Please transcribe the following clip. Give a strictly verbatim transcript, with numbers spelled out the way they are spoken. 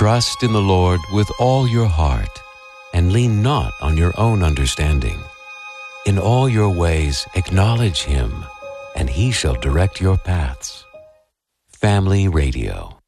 Trust in the Lord with all your heart, and lean not on your own understanding. In all your ways acknowledge Him, and He shall direct your paths. Family Radio.